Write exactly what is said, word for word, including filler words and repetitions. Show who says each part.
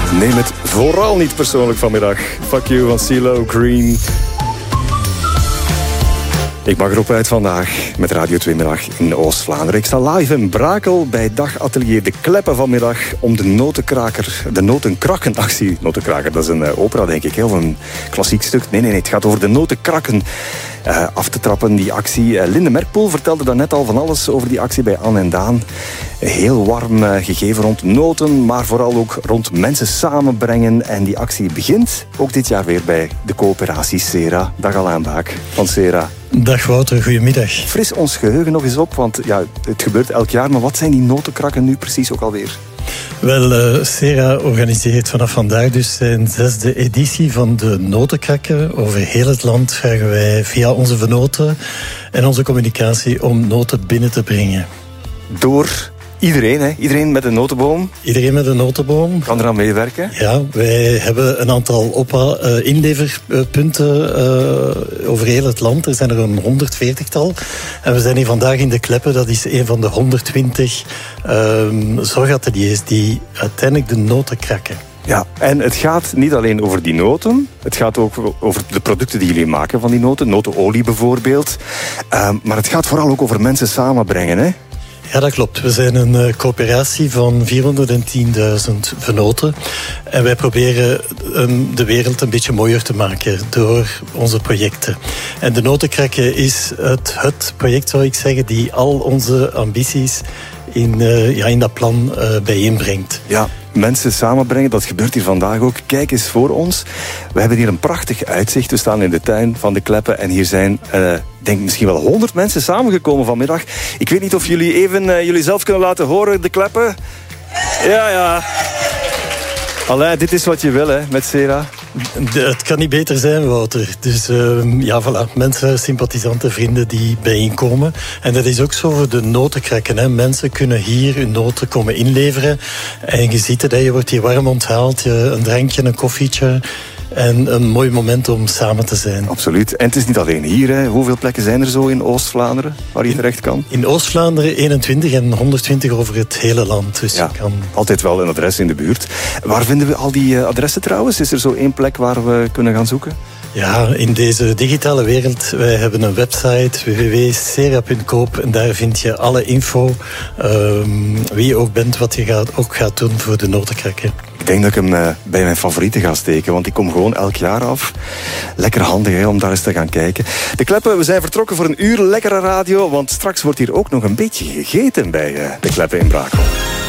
Speaker 1: Neem het vooral niet persoonlijk vanmiddag. Fuck you van CeeLo Green. Ik mag erop uit vandaag met Radio twee Middag in Oost-Vlaanderen. Ik sta live in Brakel bij dagatelier De Kleppen vanmiddag om de notenkraker, de notenkrakkenactie. Notenkraker, dat is een uh, opera, denk ik, hè, of een klassiek stuk. Nee, nee, nee, het gaat over de notenkrakken uh, af te trappen, die actie. Uh, Linde Merkpoel vertelde daarnet al van alles over die actie bij Anne en Daan. Heel warm uh, gegeven rond noten, maar vooral ook rond mensen samenbrengen. En die actie begint ook dit jaar weer bij de coöperatie Sera. Dag Alain Baak van Sera.
Speaker 2: Dag Wouter, goedemiddag.
Speaker 1: Fris ons geheugen nog eens op, want ja, het gebeurt elk jaar. Maar wat zijn die notenkrakken nu precies ook alweer?
Speaker 2: Wel, uh, Sera organiseert vanaf vandaag dus zijn zesde editie van de notenkrakken. Over heel het land vragen wij via onze vernoten en onze communicatie om noten binnen te brengen.
Speaker 1: Door iedereen, hè? Iedereen met een notenboom?
Speaker 2: Iedereen met een notenboom.
Speaker 1: Kan eraan meewerken?
Speaker 2: Ja, wij hebben een aantal opa, uh, inleverpunten uh, over heel het land. Er zijn er een honderdveertigtal. En we zijn hier vandaag in De Kleppen. Dat is een van de honderdtwintig uh, zorgateliers die uiteindelijk de noten krakken.
Speaker 1: Ja, en het gaat niet alleen over die noten. Het gaat ook over de producten die jullie maken van die noten. Notenolie bijvoorbeeld. Uh, maar het gaat vooral ook over mensen samenbrengen, hè?
Speaker 2: Ja, dat klopt. We zijn een uh, coöperatie van vierhonderdtienduizend vernoten. En wij proberen um, de wereld een beetje mooier te maken door onze projecten. En de notenkrakken is het, het project, zou ik zeggen, die al onze ambities in, uh, ja, in dat plan uh, bijeenbrengt.
Speaker 1: Ja, mensen samenbrengen, dat gebeurt hier vandaag ook. Kijk eens voor ons. We hebben hier een prachtig uitzicht. We staan in de tuin van De Kleppen en hier zijn, uh, denk misschien wel honderd mensen samengekomen vanmiddag. Ik weet niet of jullie even uh, jullie zelf kunnen laten horen, De Kleppen. Ja, ja. Alain, dit is wat je wil, hè, met Sera.
Speaker 2: De, het kan niet beter zijn, Wouter. Dus uh, ja, voilà. Mensen, sympathisanten, vrienden die bijeenkomen. En dat is ook zo voor de notenkrakken. Hè. Mensen kunnen hier hun noten komen inleveren. En je ziet het, hè, je wordt hier warm onthaald. Je, een drankje, een koffietje. En een mooi moment om samen te zijn.
Speaker 1: Absoluut. En het is niet alleen hier. Hè. Hoeveel plekken zijn er zo in Oost-Vlaanderen waar je terecht kan?
Speaker 2: In Oost-Vlaanderen eenentwintig en honderdtwintig over het hele land. Dus
Speaker 1: ja,
Speaker 2: je kan...
Speaker 1: altijd wel een adres in de buurt. Waar vinden we al die adressen trouwens? Is er zo één plek waar we kunnen gaan zoeken?
Speaker 2: Ja, in deze digitale wereld, wij hebben een website w w w punt sera punt coop en daar vind je alle info, um, wie je ook bent, wat je gaat, ook gaat doen voor de notenkrakken.
Speaker 1: Ik denk dat ik hem uh, bij mijn favorieten ga steken, want ik kom gewoon elk jaar af. Lekker handig, hè, om daar eens te gaan kijken. De Kleppen, we zijn vertrokken voor een uur lekkere radio, want straks wordt hier ook nog een beetje gegeten bij uh, De Kleppen in Brakel.